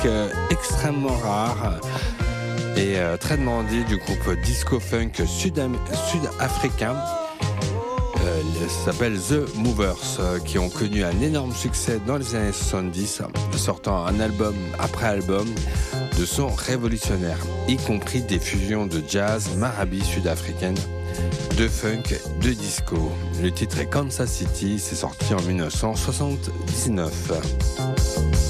extrêmement rare et très demandé du groupe disco-funk sud-africain. Ça s'appelle The Movers, qui ont connu un énorme succès dans les années 70, sortant un album après album de sons révolutionnaires, y compris des fusions de jazz, marabi sud-africaine, de funk, de disco. Le titre est Kansas City, c'est sorti en 1979.